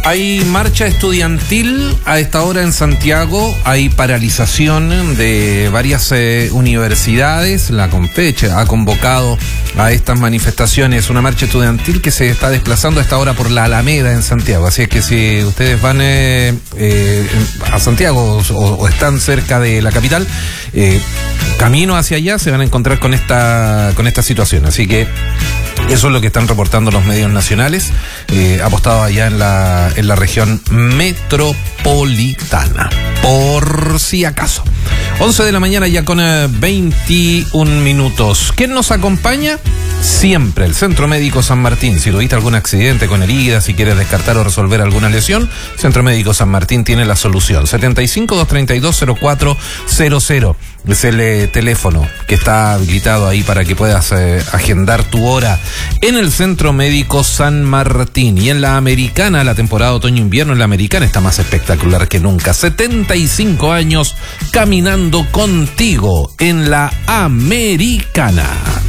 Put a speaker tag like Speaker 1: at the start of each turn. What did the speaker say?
Speaker 1: Hay marcha estudiantil a esta hora en Santiago, hay paralización de varias universidades. La CONFECH ha convocado a estas manifestaciones, una marcha estudiantil que se está desplazando a esta hora por la Alameda en Santiago. Así es que si ustedes van a Santiago o están cerca de la capital, camino hacia allá se van a encontrar con esta situación. Así que eso es lo que están reportando los medios nacionales, apostados allá en la región metropolitana, por si acaso. 11 de la mañana ya con 21 minutos. ¿Quién nos acompaña? Siempre el Centro Médico San Martín. Si tuviste algún accidente con heridas, si quieres descartar o resolver alguna lesión, Centro Médico San Martín tiene la solución. 75-232-0400 es el teléfono que está habilitado ahí para que puedas agendar tu hora en el Centro Médico San Martín. Y en la Americana, la temporada otoño-invierno en la Americana está más espectacular que nunca. 75 años caminando contigo en la Americana.